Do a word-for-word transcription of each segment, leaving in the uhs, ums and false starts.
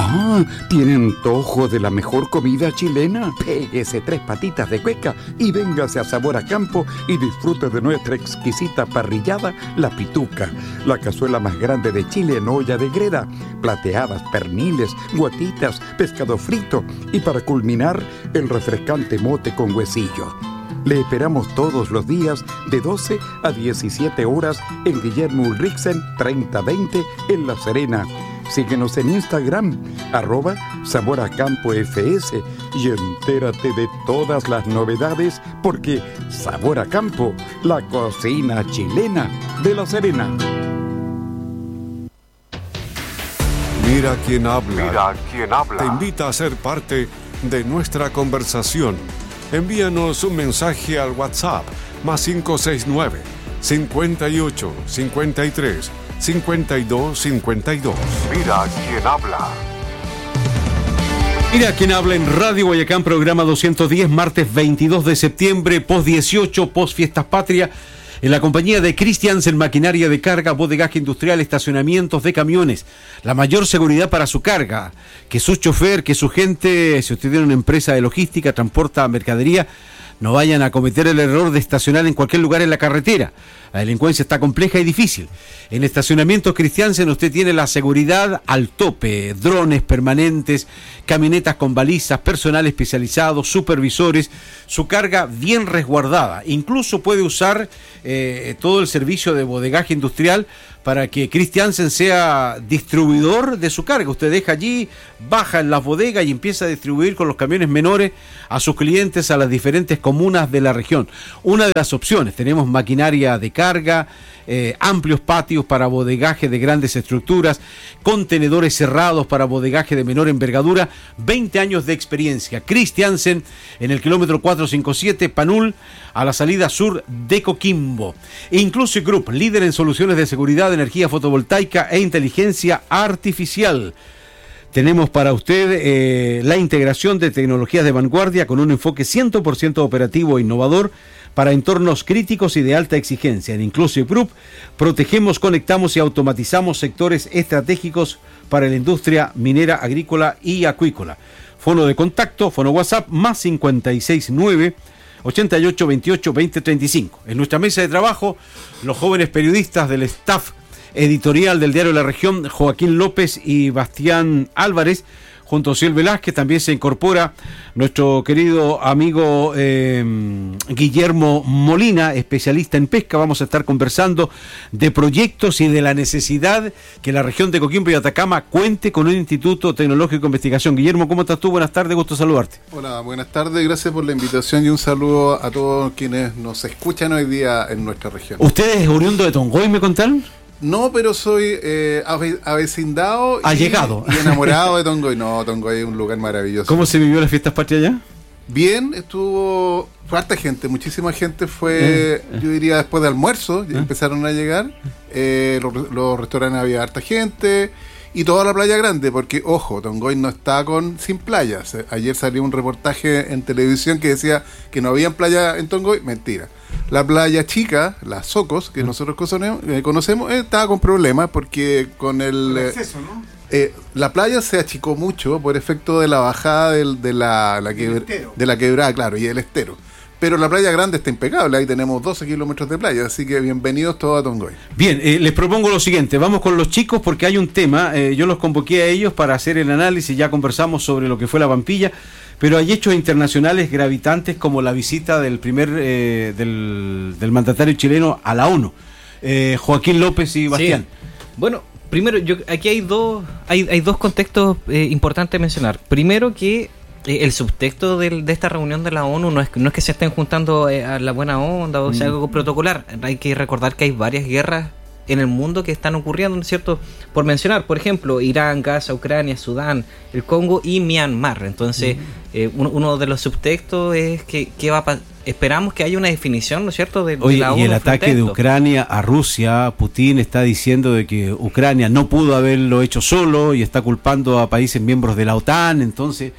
Ah, ¿tiene antojo de la mejor comida chilena? Péguese tres patitas de cueca y véngase a Sabor a Campo y disfrute de nuestra exquisita parrillada, La Pituca, la cazuela más grande de Chile en olla de greda, plateadas, perniles, guatitas, pescado frito y para culminar, el refrescante mote con huesillo. Le esperamos todos los días de doce a diecisiete horas en Guillermo Ulrichsen treinta veinte en La Serena. Síguenos en Instagram, arroba Sabor a Campo F S, y entérate de todas las novedades, porque Sabor a Campo, la cocina chilena de La Serena. Mira quién habla. Mira quién habla. Te invita a ser parte de nuestra conversación. Envíanos un mensaje al WhatsApp, más cinco seis nueve, cincuenta y ocho, cincuenta y tres, cincuenta y dos, cincuenta y dos. Mira quién habla. Mira quién habla en Radio Guayacán, programa doscientos diez, martes veintidós de septiembre, post dieciocho, post Fiestas Patria, en la compañía de Christiansen, maquinaria de carga, bodegaje industrial, estacionamientos de camiones. La mayor seguridad para su carga, que su chofer, que su gente, si usted tiene una empresa de logística, transporta mercadería, no vayan a cometer el error de estacionar en cualquier lugar en la carretera. La delincuencia está compleja y difícil. En Estacionamientos Christiansen usted tiene la seguridad al tope, drones permanentes, camionetas con balizas, personal especializado, supervisores, su carga bien resguardada. Incluso puede usar eh, todo el servicio de bodegaje industrial para que Christiansen sea distribuidor de su carga. Usted deja allí, baja en las bodegas y empieza a distribuir con los camiones menores a sus clientes a las diferentes comunas de la región. Una de las opciones, tenemos maquinaria de carga, eh, amplios patios para bodegaje de grandes estructuras, contenedores cerrados para bodegaje de menor envergadura, veinte años de experiencia. Christiansen en el kilómetro cuatrocientos cincuenta y siete, Panul, a la salida sur de Coquimbo. Inclusive Group, líder en soluciones de seguridad, energía fotovoltaica e inteligencia artificial. Tenemos para usted eh, la integración de tecnologías de vanguardia con un enfoque cien por ciento operativo e innovador para entornos críticos y de alta exigencia. En Inclusive Group protegemos, conectamos y automatizamos sectores estratégicos para la industria minera, agrícola y acuícola. Fono de contacto, fono WhatsApp, más cincuenta y seis nueve, ochenta y ocho, veintiocho, veinte, treinta y cinco. En nuestra mesa de trabajo, los jóvenes periodistas del staff editorial del Diario de la Región, Joaquín López y Bastián Álvarez, junto a Ciel Velázquez. También se incorpora nuestro querido amigo eh, Guillermo Molina, especialista en pesca. Vamos a estar conversando de proyectos y de la necesidad que la región de Coquimbo y Atacama cuente con un instituto tecnológico de investigación. Guillermo, ¿cómo estás tú? Buenas tardes, gusto saludarte. Hola, buenas tardes, gracias por la invitación y un saludo a todos quienes nos escuchan hoy día en nuestra región. ¿Usted es oriundo de Tongoy, me contaron? No, pero soy eh, ave, avecindado ¿Ha y, llegado? y enamorado de Tongoy. No, Tongoy es un lugar maravilloso. ¿Cómo se vivió las fiestas patrias allá? Bien, estuvo harta gente, muchísima gente fue, eh, eh. yo diría después de almuerzo, eh. empezaron a llegar, eh, los, los restaurantes había harta gente y toda la playa grande, porque ojo, Tongoy no está con sin playas. Ayer salió un reportaje en televisión que decía que no había playa en Tongoy, mentira. La playa chica, la Socos, que nosotros conocemos, eh, conocemos eh, estaba con problemas porque con el... el exceso, ¿no? Eh, la playa se achicó mucho por efecto de la bajada del, de, la, la quebra, de la quebrada, claro, y el estero. Pero la playa grande está impecable, ahí tenemos doce kilómetros de playa, así que bienvenidos todos a Tongoy. Bien, eh, les propongo lo siguiente, vamos con los chicos porque hay un tema, eh, yo los convoqué a ellos para hacer el análisis, ya conversamos sobre lo que fue la Pampilla, pero hay hechos internacionales gravitantes como la visita del primer eh, del, del mandatario chileno a la ONU, eh, Joaquín López y Bastián. Sí. Bueno, primero, yo aquí hay dos hay, hay dos contextos eh, importantes a mencionar. Primero que eh, el subtexto de, de esta reunión de la ONU no es, no es que se estén juntando eh, a la buena onda o sea algo protocolar. Hay que recordar que hay varias guerras en el mundo que están ocurriendo, ¿no es cierto? Por mencionar, por ejemplo, Irán, Gaza, Ucrania, Sudán, el Congo y Myanmar. Entonces, eh, uno, uno de los subtextos es que, que va a pasar. Esperamos que haya una definición, ¿no es cierto?, de, Oye, de la ONU. Y el ataque de Ucrania a Rusia, Putin está diciendo de que Ucrania no pudo haberlo hecho solo y está culpando a países miembros de la OTAN. Entonces,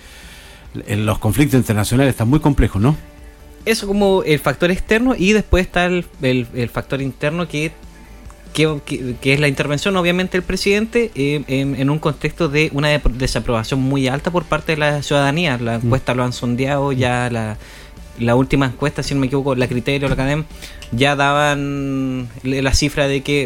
los conflictos internacionales están muy complejos, ¿no? Eso como el factor externo, y después está el, el, el factor interno que que, que, que es la intervención obviamente del presidente eh, en, en un contexto de una de- desaprobación muy alta por parte de la ciudadanía. La encuesta lo han sondeado, ya la, la última encuesta, si no me equivoco, la Criterio, la Cadem, ya daban la cifra de que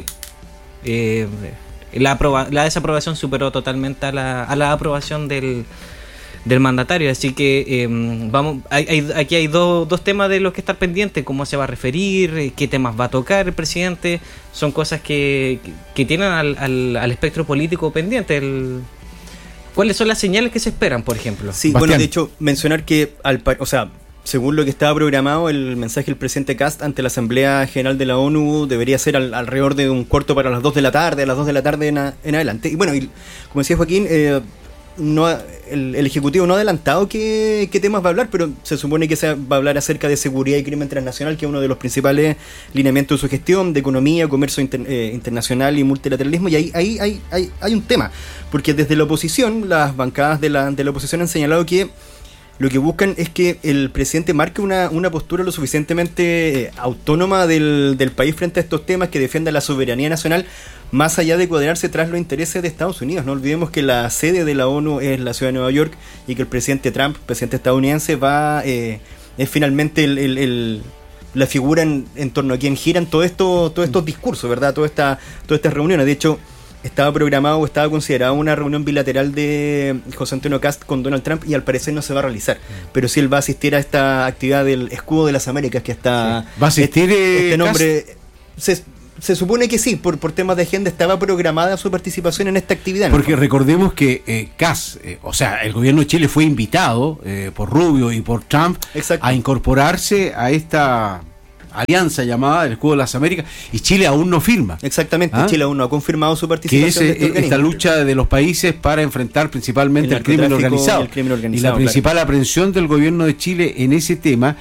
eh, la, aproba- la desaprobación superó totalmente a la, a la aprobación del del mandatario, así que eh, vamos, hay, hay- aquí hay dos dos temas de los que estar pendientes: cómo se va a referir, eh, qué temas va a tocar el presidente. Son cosas que, que, que tienen al, al, al espectro político pendiente. El, ¿cuáles son las señales que se esperan, por ejemplo? Sí, Bastián. bueno, de hecho, mencionar que, al, pa- o sea, según lo que estaba programado, el mensaje del presidente Kast ante la Asamblea General de la ONU debería ser al- alrededor de un cuarto para las dos de la tarde, a las dos de la tarde en, a- en adelante. Y bueno, y como decía Joaquín, eh, no ha- el, el Ejecutivo no ha adelantado qué, qué temas va a hablar, pero se supone que se va a hablar acerca de seguridad y crimen transnacional, que es uno de los principales lineamientos de su gestión, de economía, comercio inter- eh, internacional y multilateralismo. Y ahí, ahí hay, hay, hay un tema, porque desde la oposición, las bancadas de la, de la oposición han señalado que lo que buscan es que el presidente marque una, una postura lo suficientemente eh, autónoma del, del país frente a estos temas, que defienda la soberanía nacional, más allá de cuadrarse tras los intereses de Estados Unidos. No olvidemos que la sede de la ONU es la ciudad de Nueva York y que el presidente Trump, presidente estadounidense, va eh, es finalmente el, el- el- la figura en, en torno a quien giran todo esto, todos estos discursos, ¿verdad? Toda esta, todas estas reuniones. De hecho, estaba programado o estaba considerada una reunión bilateral de José Antonio Kast con Donald Trump, y al parecer no se va a realizar. Pero sí él va a asistir a esta actividad del Escudo de las Américas, que está... ¿Va a asistir, Este, eh, este nombre... Se, se supone que sí, por, por temas de agenda estaba programada su participación en esta actividad. ¿no? Porque recordemos que eh, Kast, eh, o sea, el gobierno de Chile fue invitado eh, por Rubio y por Trump Exacto. a incorporarse a esta alianza llamada el Escudo de las Américas, y Chile aún no firma. Exactamente, ¿Ah? Chile aún no ha confirmado su Que participación es de eh, este organismo. esta lucha de los países para enfrentar principalmente El el, crimen narcotráfico organizado. y el crimen Y organizado, la principal aprehensión del gobierno de Chile en ese tema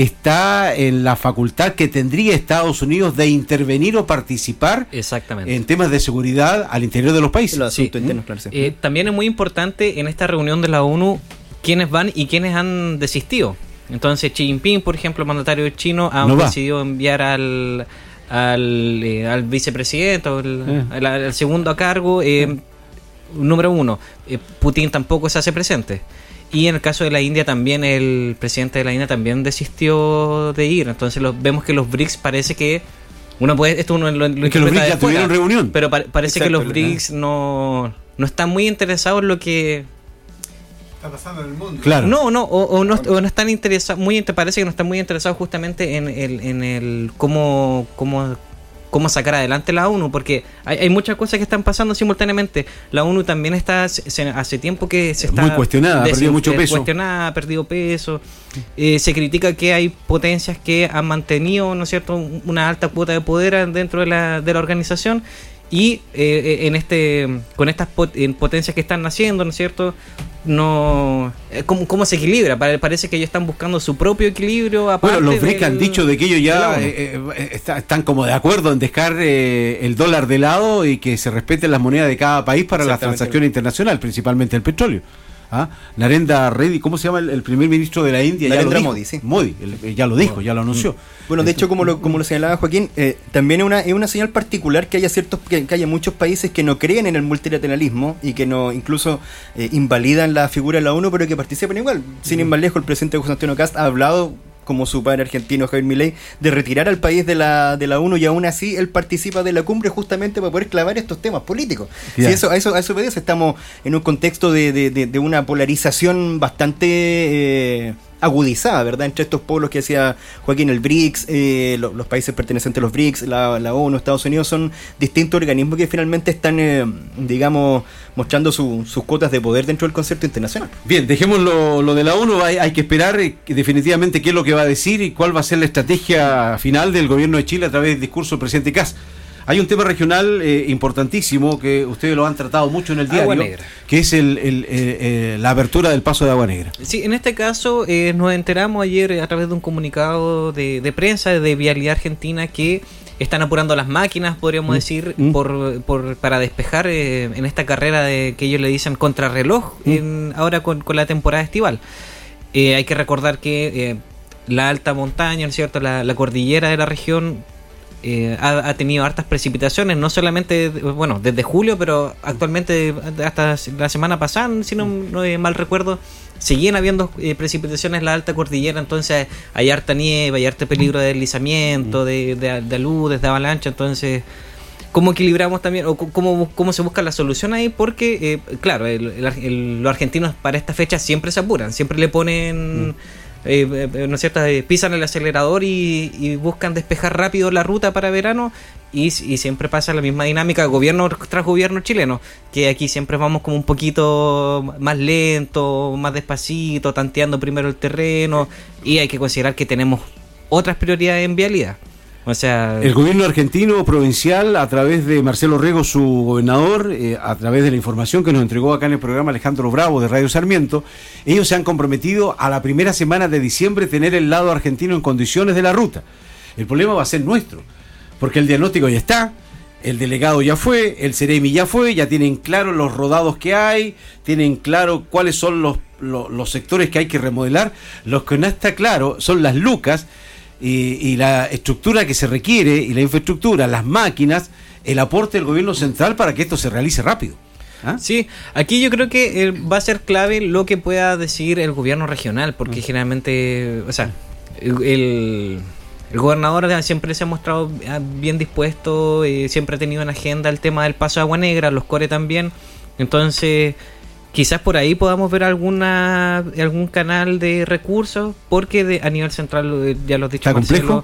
está en la facultad que tendría Estados Unidos de intervenir o participar Exactamente. en temas de seguridad al interior de los países. Los asuntos Sí. internos, claro, sí. Eh, también es muy importante en esta reunión de la ONU quiénes van y quiénes han desistido. Entonces Xi Jinping, por ejemplo, el mandatario chino, ha No va. decidido enviar al al, eh, al vicepresidente, o el- Eh. al, al segundo a cargo. eh, Número uno, eh, Putin tampoco se hace presente. Y en el caso de la India también, el presidente de la India también desistió de ir. Entonces los, vemos que los B R I C S parece que... Uno puede, esto uno lo, lo Es que los interpreta B R I C S de ya fuera, tuvieron reunión. pero pa- parece Exacto, que los ¿no? B R I C S no, no están muy interesados en lo que... Está pasando en el mundo. Claro. No, no, o, o no, o no están interesados, muy inte- parece que no están muy interesados justamente en el, en el cómo, cómo, cómo sacar adelante la ONU, porque hay, hay muchas cosas que están pasando simultáneamente. La ONU también está, se- hace tiempo que se está Muy cuestionada, ha desin- perdido mucho peso. Cuestionada, ha perdido peso. Eh, se critica que hay potencias que han mantenido, ¿no es cierto?, una alta cuota de poder dentro de la, de la organización. Y eh, en este con estas pot- en potencias que están naciendo, ¿no es cierto? No, eh, ¿cómo, cómo se equilibra? Pare- Parece que ellos están buscando su propio equilibrio. Aparte Bueno, los B R I C S han del- dicho de que ellos de la ya ONU. eh, eh, está- están como de acuerdo en dejar eh, el dólar de lado y que se respeten las monedas de cada país para la Exactamente. transacción internacional, principalmente el petróleo. ¿Ah? Narendra Reddy, ¿cómo se llama el, el primer ministro de la India? Ya lo Narendra dijo. Modi, sí. Modi, el- ya lo dijo, ya lo anunció. Bueno, de hecho, como lo, como lo señalaba Joaquín, eh, también es una, es una señal particular que haya ciertos que, que haya muchos países que no creen en el multilateralismo y que no incluso eh, invalidan la figura de la ONU, pero que participan igual. Sin ir más lejos, el presidente José Antonio Kast ha hablado, como su padre argentino Javier Milei, de retirar al país de la, de la ONU, y aún así él participa de la cumbre justamente para poder clavar estos temas políticos. Ya. Si eso, a eso, a eso obedece, estamos en un contexto de, de, de, de una polarización bastante eh, agudizada, ¿verdad? Entre estos pueblos que decía Joaquín, el B R I C S, eh, lo- los países pertenecientes a los B R I C S, la, la ONU, Estados Unidos, son distintos organismos que finalmente están, eh, digamos, mostrando su- sus cuotas de poder dentro del concierto internacional. Bien, dejemos lo, lo de la ONU, hay, hay que esperar eh, que definitivamente qué es lo que va a decir y cuál va a ser la estrategia final del gobierno de Chile a través del discurso del presidente Kast. Hay un tema regional eh, importantísimo que ustedes lo han tratado mucho en el diario, Agua Negra. que es el, el, eh, eh, la apertura del paso de Agua Negra. Sí, en este caso eh, nos enteramos ayer a través de un comunicado de, de prensa de Vialidad Argentina que están apurando las máquinas, podríamos Mm. decir, Mm. por, por para despejar eh, en esta carrera de que ellos le dicen contrarreloj, Mm. en, ahora con, con la temporada estival. Eh, hay que recordar que eh, la alta montaña, ¿no es cierto?, la, la cordillera de la región eh, ha, ha tenido hartas precipitaciones, no solamente, bueno, desde julio, pero actualmente hasta la semana pasada, si no, no mal recuerdo, seguían habiendo eh, precipitaciones en la alta cordillera, entonces hay harta nieve, hay harto peligro de deslizamiento, de, de, de aludes, de avalancha, entonces ¿cómo equilibramos también, o cómo, cómo se busca la solución ahí? Porque, eh, claro, el, el, el, los argentinos para esta fecha siempre se apuran, siempre le ponen, mm. eh, eh, ¿no es cierto?, eh, pisan el acelerador y, y buscan despejar rápido la ruta para verano, y, y siempre pasa la misma dinámica, gobierno tras gobierno chileno, que aquí siempre vamos como un poquito más lento, más despacito, tanteando primero el terreno, y hay que considerar que tenemos otras prioridades en vialidad. O sea, el gobierno argentino provincial, a través de Marcelo Rego, su gobernador, eh, a través de la información que nos entregó acá en el programa Alejandro Bravo de Radio Sarmiento, ellos se han comprometido a la primera semana de diciembre tener el lado argentino en condiciones de la ruta. El problema va a ser nuestro, porque el diagnóstico ya está, el delegado ya fue, el Ceremi ya fue, ya tienen claro los rodados que hay, tienen claro cuáles son los, los, los sectores que hay que remodelar. Lo que no está claro son las lucas y, y la estructura que se requiere, y la infraestructura, las máquinas, el aporte del gobierno central para que esto se realice rápido. ¿Ah? Sí, aquí yo creo que eh, va a ser clave lo que pueda decir el gobierno regional, porque mm. generalmente, o sea, el, el, el gobernador siempre se ha mostrado bien dispuesto, eh, siempre ha tenido en agenda el tema del paso de Agua Negra, los Core también, entonces quizás por ahí podamos ver alguna algún canal de recursos, porque de, a nivel central, ya lo has dicho, ¿está complejo?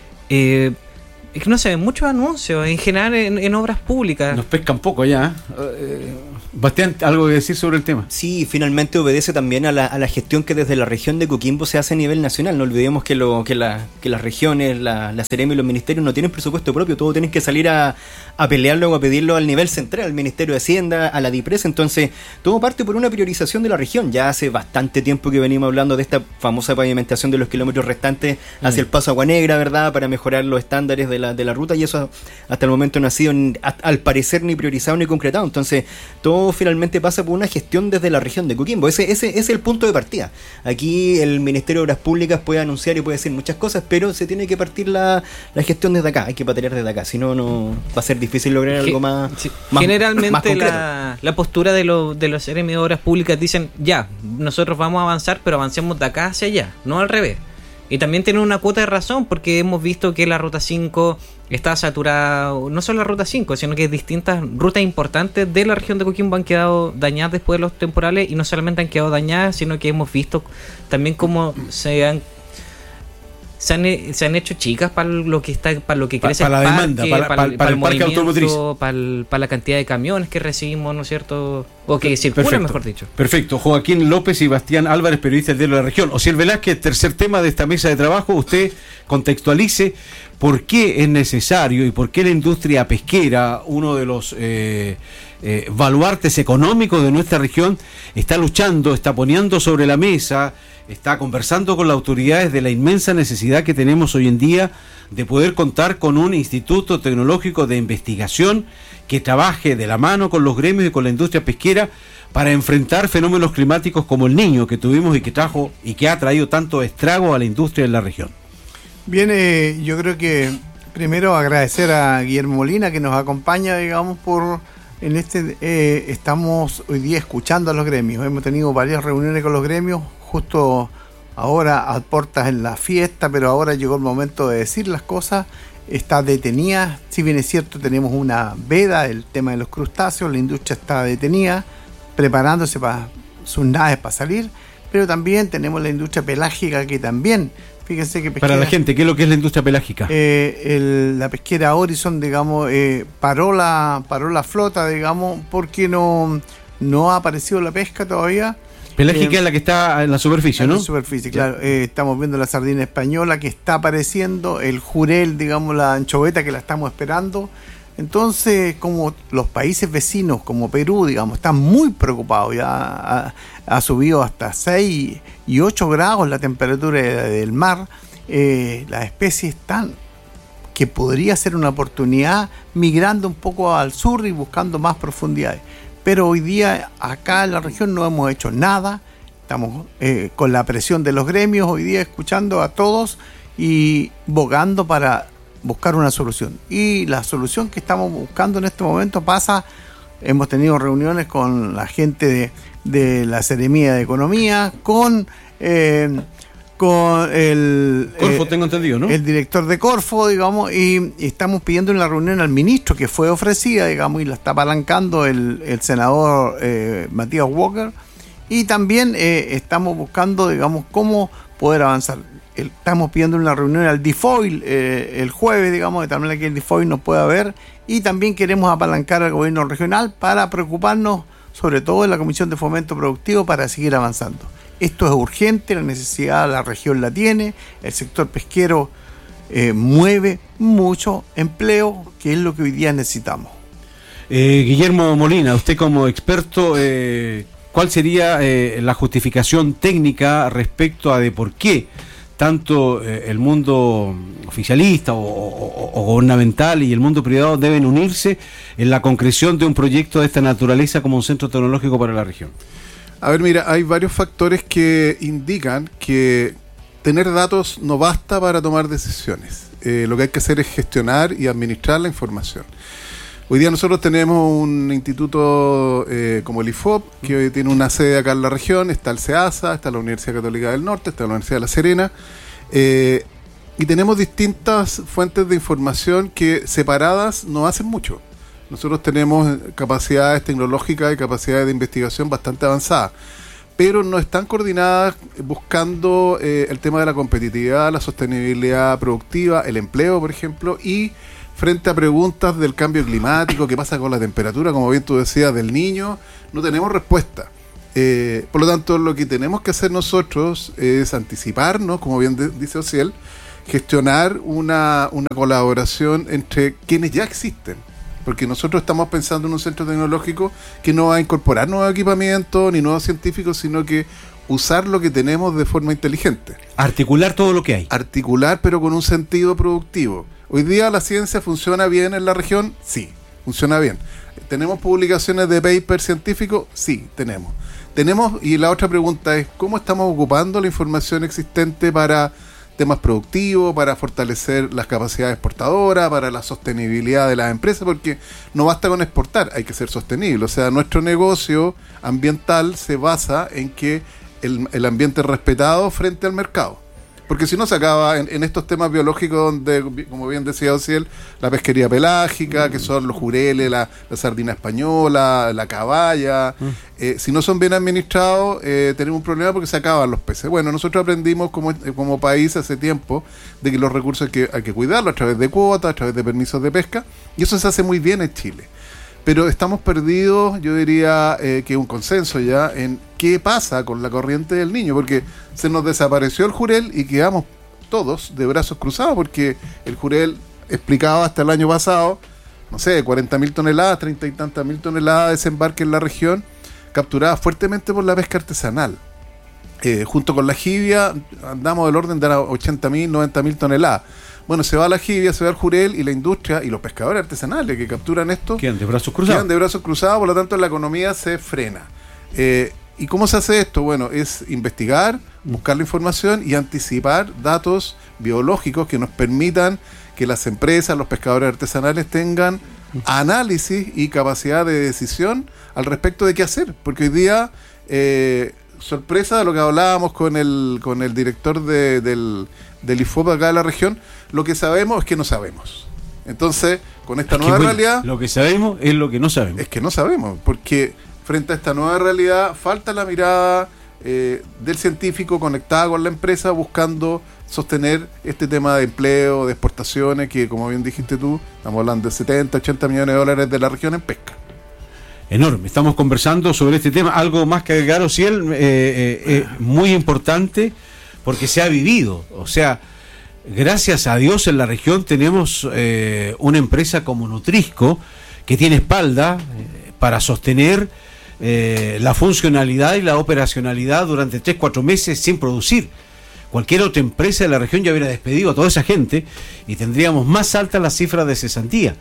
Eh, es que no se ven muchos anuncios en general en, en obras públicas. Nos pescan poco ya. Eh, Bastián, ¿algo que decir sobre el tema? Sí, finalmente obedece también a la, a la gestión que desde la región de Coquimbo se hace a nivel nacional. No olvidemos que lo que, la, que las regiones, la, la Ceremi y los ministerios no tienen presupuesto propio. Todos tienen que salir a, a pelearlo o a pedirlo al nivel central, al Ministerio de Hacienda, a la DIPRES. Entonces, todo parte por una priorización de la región. Ya hace bastante tiempo que venimos hablando de esta famosa pavimentación de los kilómetros restantes hacia mm. el paso Agua Negra, ¿verdad?, para mejorar los estándares de la, de la ruta, y eso hasta el momento no ha sido, al parecer, ni priorizado ni concretado. Entonces, todo finalmente pasa por una gestión desde la región de Coquimbo. Ese, ese, ese es el punto de partida. Aquí el Ministerio de Obras Públicas puede anunciar y puede decir muchas cosas, pero se tiene que partir la, la gestión desde acá. Hay que patear desde acá, si no, no va a ser difícil lograr algo más, sí. más Generalmente más la, la postura de, lo, de los Ceremi de Obras Públicas dicen, ya, nosotros vamos a avanzar, pero avancemos de acá hacia allá, no al revés. Y también tiene una cuota de razón, porque hemos visto que la Ruta cinco está saturada, no solo la Ruta cinco, sino que distintas rutas importantes de la región de Coquimbo han quedado dañadas después de los temporales, y no solamente han quedado dañadas, sino que hemos visto también cómo se han se han, se han hecho chicas para lo que está, para lo que crece para el la parque, demanda, para, para, para, para el parque automotriz, para, el, para la cantidad de camiones que recibimos, ¿no es cierto? O que circulan, perfecto, mejor dicho. Perfecto. Joaquín López y Bastián Álvarez, periodistas del diario de la región. Osiel Velázquez, tercer tema de esta mesa de trabajo, usted contextualice por qué es necesario y por qué la industria pesquera, uno de los eh, eh, baluartes económicos de nuestra región, está luchando, está poniendo sobre la mesa, está conversando con las autoridades de la inmensa necesidad que tenemos hoy en día de poder contar con un instituto tecnológico de investigación que trabaje de la mano con los gremios y con la industria pesquera para enfrentar fenómenos climáticos como el Niño que tuvimos y que trajo y que ha traído tanto estrago a la industria en la región. Bien, eh, yo creo que primero agradecer a Guillermo Molina que nos acompaña, digamos, por en este eh, estamos hoy día escuchando a los gremios. Hemos tenido varias reuniones con los gremios, justo ahora a puertas en la fiesta, pero ahora llegó el momento de decir las cosas. Está detenida, si bien es cierto, tenemos una veda, el tema de los crustáceos, la industria está detenida, preparándose para sus naves para salir, pero también tenemos la industria pelágica que también, fíjense que pesquera, para la gente, ¿qué es lo que es la industria pelágica? Eh, el, la pesquera Horizon, digamos, eh, paró la paró la flota, digamos, porque no, no ha aparecido la pesca todavía. Pelágica eh, es la que está en la superficie, ¿no? En la superficie, claro. Eh, estamos viendo la sardina española que está apareciendo, el jurel, digamos, la anchoveta que la estamos esperando. Entonces, como los países vecinos, como Perú, digamos, están muy preocupados, ya ha, ha subido hasta seis y ocho grados la temperatura del mar, eh, las especies están, que podría ser una oportunidad, migrando un poco al sur y buscando más profundidades. Pero hoy día acá en la región no hemos hecho nada, estamos eh, con la presión de los gremios hoy día escuchando a todos y bogando para buscar una solución. Y la solución que estamos buscando en este momento pasa, hemos tenido reuniones con la gente de, de la Seremía de Economía, con... Eh, con el Corfo, eh, tengo entendido, ¿no? El director de Corfo, digamos, y, y estamos pidiendo en la reunión al ministro, que fue ofrecida, digamos, y la está apalancando el, el senador eh, Matías Walker, y también eh, estamos buscando, digamos, cómo poder avanzar. El, estamos pidiendo una reunión al D I F O I L eh, el jueves, digamos, de tal manera que el D I F O I L nos pueda ver, y también queremos apalancar al gobierno regional para preocuparnos, sobre todo en la Comisión de Fomento Productivo, para seguir avanzando. Esto es urgente, la necesidad la región la tiene, el sector pesquero eh, mueve mucho empleo, que es lo que hoy día necesitamos. Eh, Guillermo Molina, usted como experto, eh, ¿cuál sería eh, la justificación técnica respecto a de por qué tanto eh, el mundo oficialista o, o, o gubernamental y el mundo privado deben unirse en la concreción de un proyecto de esta naturaleza como un centro tecnológico para la región? A ver, mira, hay varios factores que indican que tener datos no basta para tomar decisiones. Eh, lo que hay que hacer es gestionar y administrar la información. Hoy día nosotros tenemos un instituto eh, como el I F O P, que hoy tiene una sede acá en la región, está el SEASA, está la Universidad Católica del Norte, está la Universidad de La Serena, eh, y tenemos distintas fuentes de información que separadas no hacen mucho. Nosotros tenemos capacidades tecnológicas y capacidades de investigación bastante avanzadas, pero no están coordinadas buscando eh, el tema de la competitividad, la sostenibilidad productiva, el empleo, por ejemplo, y frente a preguntas del cambio climático, qué pasa con la temperatura, como bien tú decías, del Niño, no tenemos respuesta. Eh, por lo tanto, lo que tenemos que hacer nosotros es anticiparnos, como bien de, dice Ociel, gestionar una, una colaboración entre quienes ya existen. Porque nosotros estamos pensando en un centro tecnológico que no va a incorporar nuevos equipamientos ni nuevos científicos, sino que usar lo que tenemos de forma inteligente. Articular todo lo que hay. Articular, pero con un sentido productivo. Hoy día la ciencia funciona bien en la región, sí, funciona bien. ¿Tenemos publicaciones de papers científicos? Sí, tenemos. Tenemos, y la otra pregunta es, ¿cómo estamos ocupando la información existente para temas productivos, para fortalecer las capacidades exportadoras, para la sostenibilidad de las empresas? Porque no basta con exportar, hay que ser sostenible. O sea, nuestro negocio ambiental se basa en que el, el ambiente es respetado frente al mercado. Porque si no se acaba en, en estos temas biológicos donde, como bien decía Ociel, la pesquería pelágica, que son los jureles, la, la sardina española, la caballa, mm. eh, si no son bien administrados, eh, tenemos un problema porque se acaban los peces. Bueno, nosotros aprendimos como, como país hace tiempo de que los recursos hay que, hay que cuidarlos a través de cuotas, a través de permisos de pesca, y eso se hace muy bien en Chile. Pero estamos perdidos, yo diría eh, que un consenso ya en qué pasa con la corriente del Niño, porque se nos desapareció el jurel y quedamos todos de brazos cruzados, porque el jurel explicaba hasta el año pasado, no sé, cuarenta mil toneladas, treinta y tantas mil toneladas de desembarque en la región, capturadas fuertemente por la pesca artesanal. Eh, junto con la jibia andamos del orden de las ochenta mil, noventa mil toneladas. Bueno, se va la jibia, se va el jurel y la industria y los pescadores artesanales que capturan esto quedan de brazos cruzados. Quedan de brazos cruzados, por lo tanto la economía se frena. Eh, ¿Y cómo se hace esto? Bueno, es investigar, buscar la información y anticipar datos biológicos que nos permitan que las empresas, los pescadores artesanales tengan análisis y capacidad de decisión al respecto de qué hacer. Porque hoy día, eh, sorpresa de lo que hablábamos con el, con el director de, del, del I F O P acá de la región, lo que sabemos es que no sabemos. Entonces, con esta es nueva que, bueno, realidad... Lo que sabemos es lo que no sabemos. Es que no sabemos, porque frente a esta nueva realidad falta la mirada eh, del científico conectada con la empresa buscando sostener este tema de empleo, de exportaciones, que como bien dijiste tú, estamos hablando de setenta, ochenta millones de dólares de la región en pesca. Enorme, estamos conversando sobre este tema, algo más que agregar, Ociel, eh, eh, eh, muy importante, porque se ha vivido, o sea, gracias a Dios en la región tenemos eh, una empresa como Nutrisco que tiene espalda eh, para sostener eh, la funcionalidad y la operacionalidad durante tres, cuatro meses sin producir. Cualquier otra empresa de la región ya hubiera despedido a toda esa gente y tendríamos más altas las cifras de cesantía.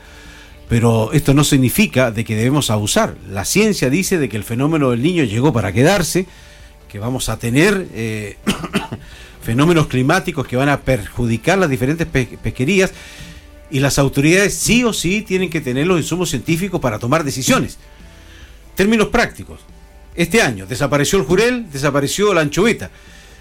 Pero esto no significa de que debemos abusar. La ciencia dice de que el fenómeno del Niño llegó para quedarse, que vamos a tener eh, fenómenos climáticos que van a perjudicar las diferentes pe- pesquerías y las autoridades sí o sí tienen que tener los insumos científicos para tomar decisiones. Términos prácticos. Este año desapareció el jurel, desapareció la anchoveta.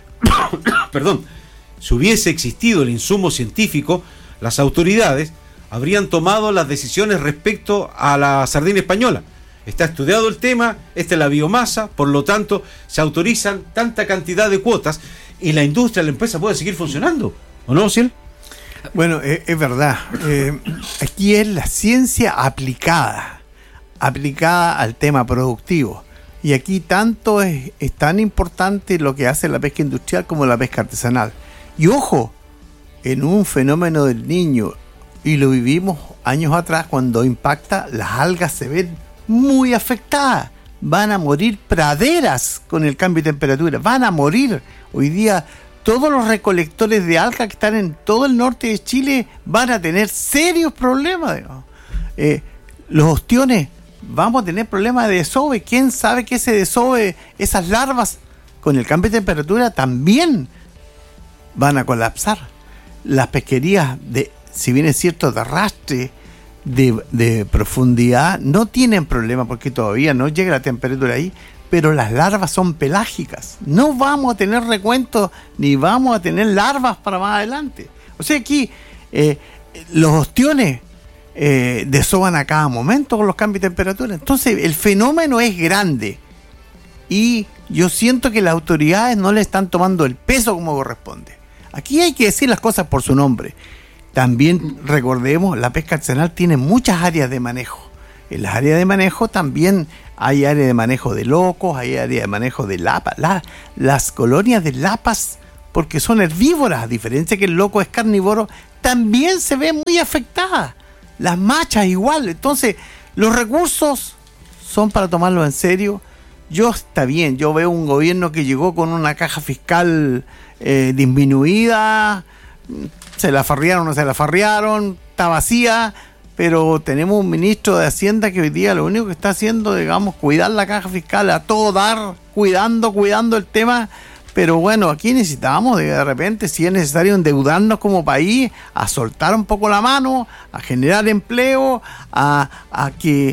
Perdón. Si hubiese existido el insumo científico, las autoridades habrían tomado las decisiones respecto a la sardina española. Está estudiado el tema, esta es la biomasa, por lo tanto se autorizan tanta cantidad de cuotas y la industria, la empresa puede seguir funcionando, ¿o no, Ciel? Bueno, es, es verdad. Eh, aquí es la ciencia aplicada, aplicada al tema productivo. Y aquí tanto es, es tan importante lo que hace la pesca industrial como la pesca artesanal. Y ojo, en un fenómeno del Niño, y lo vivimos años atrás, cuando impacta, las algas se ven muy afectadas. Van a morir praderas con el cambio de temperatura, van a morir. Hoy día todos los recolectores de algas que están en todo el norte de Chile van a tener serios problemas. Eh, los ostiones, vamos a tener problemas de desove. ¿Quién sabe que ese desove, esas larvas, con el cambio de temperatura también van a colapsar? Las pesquerías, de, si bien es cierto, de arrastre, de, de profundidad, no tienen problema porque todavía no llega la temperatura ahí, pero las larvas son pelágicas. No vamos a tener recuentos ni vamos a tener larvas para más adelante. O sea, aquí eh, los ostiones eh, desovan a cada momento con los cambios de temperatura. Entonces, el fenómeno es grande y yo siento que las autoridades no le están tomando el peso como corresponde. Aquí hay que decir las cosas por su nombre. También recordemos, la pesca artesanal tiene muchas áreas de manejo. En las áreas de manejo también hay áreas de manejo de locos, hay áreas de manejo de lapas. La, las colonias de lapas, porque son herbívoras, a diferencia que el loco es carnívoro, también se ven muy afectadas. Las machas igual. Entonces, los recursos son para tomarlo en serio. Yo está bien, yo veo un gobierno que llegó con una caja fiscal eh, disminuida, se la farrearon o no se la farrearon, está vacía, pero tenemos un ministro de Hacienda que hoy día lo único que está haciendo, digamos, cuidar la caja fiscal, a todo dar, cuidando, cuidando el tema. Pero bueno, aquí necesitamos de repente, si es necesario, endeudarnos como país, a soltar un poco la mano, a generar empleo, a, a que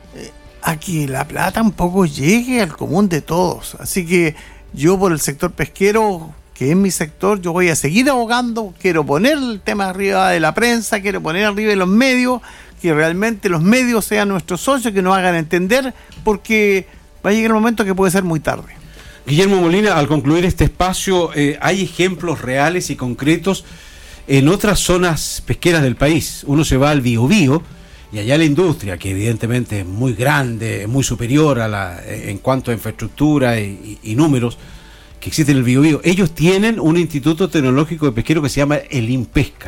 a que la plata un poco llegue al común de todos. Así que yo, por el sector pesquero, que es mi sector, yo voy a seguir abogando. Quiero poner el tema arriba de la prensa, quiero poner arriba de los medios, que realmente los medios sean nuestros socios, que nos hagan entender, porque va a llegar el momento que puede ser muy tarde. Guillermo Molina, al concluir este espacio, eh, ¿hay ejemplos reales y concretos en otras zonas pesqueras del país? Uno se va al Biobío y allá la industria, que evidentemente es muy grande, es muy superior a la en cuanto a infraestructura y, y, y números que existen en el Biobío, ellos tienen un instituto tecnológico de pesquero que se llama el INPESCA.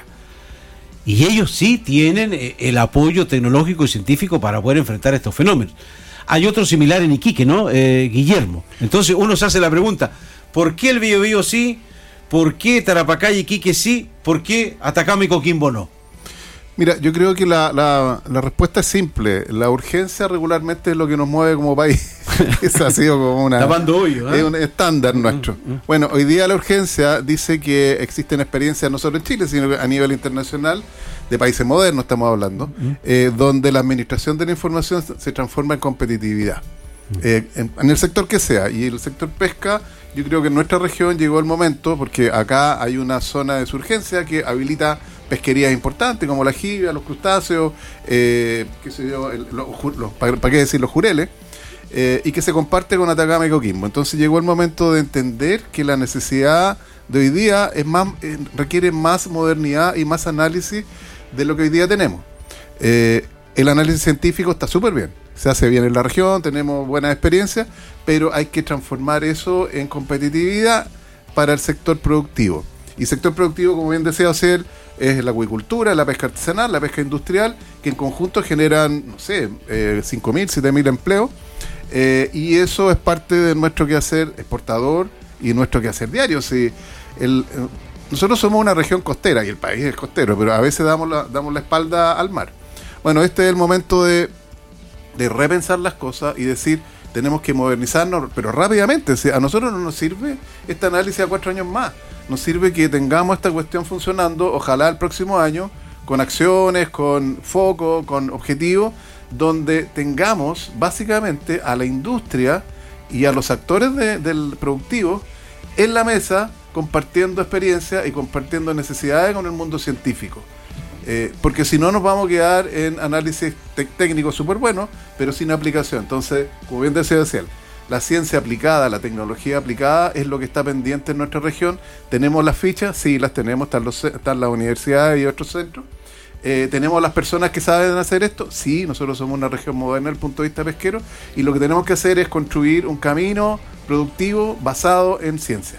Y ellos sí tienen el apoyo tecnológico y científico para poder enfrentar estos fenómenos. Hay otro similar en Iquique, ¿no, eh, Guillermo? Entonces uno se hace la pregunta, ¿por qué el Biobío sí? ¿Por qué Tarapacá y Iquique sí? ¿Por qué Atacama y Coquimbo no? Mira, yo creo que la, la, la respuesta es simple. La urgencia regularmente es lo que nos mueve como país. Eso ha sido como una... Tapando hoyo, ¿eh? Es un estándar nuestro. Mm, mm. Bueno, hoy día la urgencia dice que existen experiencias no solo en Chile, sino a nivel internacional, de países modernos estamos hablando, mm. eh, donde la administración de la información se transforma en competitividad. Mm. Eh, en, en el sector que sea. Y el sector pesca, yo creo que en nuestra región llegó el momento, porque acá hay una zona de surgencia que habilita pesquerías importantes como la jibia, los crustáceos, eh, qué sé yo, el, los, los, ¿para qué decir los jureles? Eh, y que se comparte con Atacama y Coquimbo. Entonces llegó el momento de entender que la necesidad de hoy día es más eh, requiere más modernidad y más análisis de lo que hoy día tenemos. Eh, el análisis científico está súper bien, se hace bien en la región, tenemos buenas experiencias, pero hay que transformar eso en competitividad para el sector productivo. Y sector productivo, como bien decía Ociel, es la acuicultura, la pesca artesanal, la pesca industrial, que en conjunto generan, no sé, eh, cinco mil, siete mil empleos, eh, y eso es parte de nuestro quehacer exportador y nuestro quehacer diario. Si el, eh, nosotros somos una región costera y el país es costero, pero a veces damos la, damos la espalda al mar. Bueno, este es el momento de, de repensar las cosas y decir, tenemos que modernizarnos, pero rápidamente. Si a nosotros no nos sirve este análisis a cuatro años más. Nos sirve que tengamos esta cuestión funcionando, ojalá el próximo año, con acciones, con foco, con objetivos, donde tengamos básicamente a la industria y a los actores de, del productivo en la mesa, compartiendo experiencia y compartiendo necesidades con el mundo científico. Eh, porque si no nos vamos a quedar en análisis te- técnicos súper buenos, pero sin aplicación. Entonces, como bien decía Ciel, la ciencia aplicada, la tecnología aplicada es lo que está pendiente en nuestra región. ¿Tenemos las fichas? Sí, las tenemos, están, los, están las universidades y otros centros. Eh, ¿Tenemos las personas que saben hacer esto? Sí, nosotros somos una región moderna desde el punto de vista pesquero, y lo que tenemos que hacer es construir un camino productivo basado en ciencia.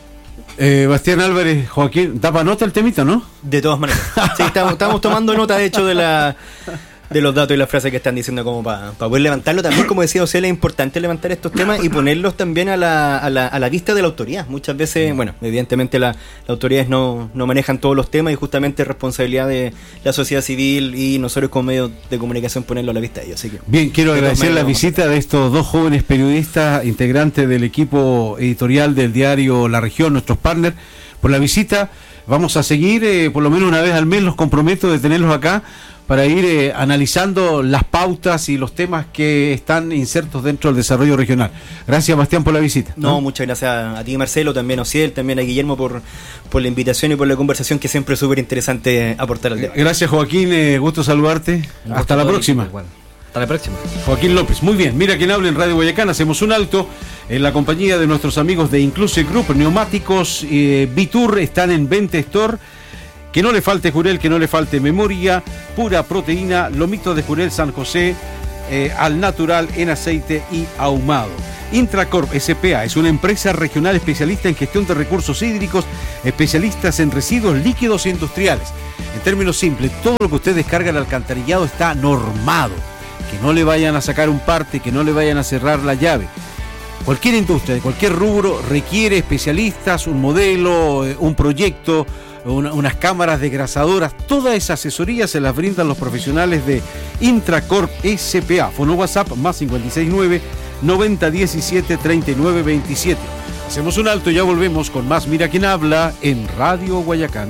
Eh, Bastián Álvarez, Joaquín, ¿daba nota el temita, no? De todas maneras. Sí, estamos, estamos tomando nota, de hecho, de la de los datos y las frases que están diciendo, como para pa poder levantarlo. También, como decía José, es importante levantar estos temas y ponerlos también a la, a la, a la vista de la autoridad. Muchas veces, bueno, evidentemente la, las autoridades no, no manejan todos los temas, y justamente es responsabilidad de la sociedad civil y nosotros como medios de comunicación ponerlo a la vista de ellos. Así que, bien, quiero agradecer la visita de estos dos jóvenes periodistas, integrantes del equipo editorial del diario La Región, nuestros partners, por la visita. Vamos a seguir, eh, por lo menos una vez al mes, los comprometo de tenerlos acá para ir eh, analizando las pautas y los temas que están insertos dentro del desarrollo regional. Gracias, Bastián, por la visita. No, ¿no? Muchas gracias a ti, Marcelo, también a Ociel, también a Guillermo por, por la invitación y por la conversación, que siempre es súper interesante aportar al debate. Gracias, Joaquín, eh, gusto saludarte. Un Hasta gusto la próxima. Bueno, hasta la próxima. Joaquín López. Muy bien, mira quién habla en Radio Guayacán. Hacemos un alto en la compañía de nuestros amigos de Inclusive Group. Neumáticos eh, Bitur están en Vente Store. Que no le falte Jurel, que no le falte memoria, pura proteína, lomitos de Jurel San José, eh, al natural en aceite y ahumado. Intracorp S P A es una empresa regional especialista en gestión de recursos hídricos, especialistas en residuos líquidos e industriales. En términos simples, todo lo que usted descarga al alcantarillado está normado. Que no le vayan a sacar un parte, que no le vayan a cerrar la llave. Cualquier industria, de cualquier rubro, requiere especialistas, un modelo, un proyecto, Una, unas cámaras desgrasadoras. Toda esa asesoría se las brindan los profesionales de Intracorp S P A. Fono WhatsApp más cinco seis nueve, noventa diecisiete, treinta y nueve veintisiete. Hacemos un alto y ya volvemos con más Mira quién habla en Radio Guayacán.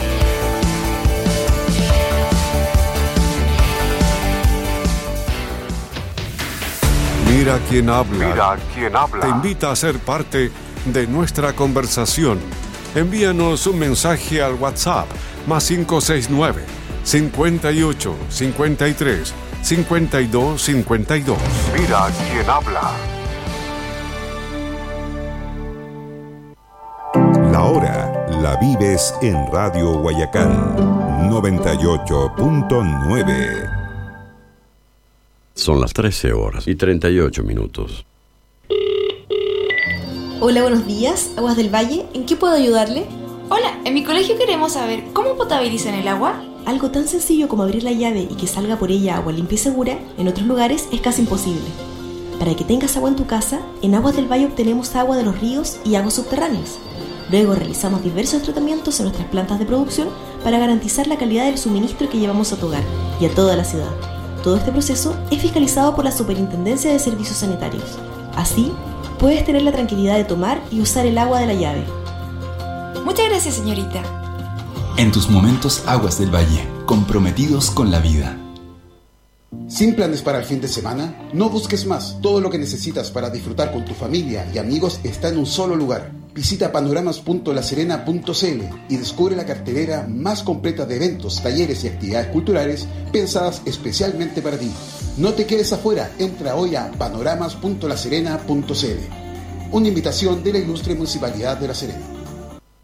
Mira quién habla. Mira quién habla. Te invita a ser parte de nuestra conversación. Envíanos un mensaje al WhatsApp más cinco seis nueve, cincuenta y ocho, cincuenta y tres, cincuenta y dos, cincuenta y dos. Mira quién habla. La hora la vives en Radio Guayacán noventa y ocho punto nueve. Son las trece horas y treinta y ocho minutos. Hola, buenos días, Aguas del Valle, ¿en qué puedo ayudarle? Hola, en mi colegio queremos saber cómo potabilizan el agua. Algo tan sencillo como abrir la llave y que salga por ella agua limpia y segura, en otros lugares es casi imposible. Para que tengas agua en tu casa, en Aguas del Valle obtenemos agua de los ríos y aguas subterráneas. Luego realizamos diversos tratamientos en nuestras plantas de producción para garantizar la calidad del suministro que llevamos a tu hogar y a toda la ciudad. Todo este proceso es fiscalizado por la Superintendencia de Servicios Sanitarios. Así, puedes tener la tranquilidad de tomar y usar el agua de la llave. Muchas gracias, señorita. En tus momentos, Aguas del Valle, comprometidos con la vida. ¿Sin planes para el fin de semana? No busques más. Todo lo que necesitas para disfrutar con tu familia y amigos está en un solo lugar. Visita panoramas punto la serena punto c l y descubre la cartelera más completa de eventos, talleres y actividades culturales pensadas especialmente para ti. No te quedes afuera, entra hoy a panoramas punto la serena punto c l. Una invitación de la Ilustre Municipalidad de La Serena.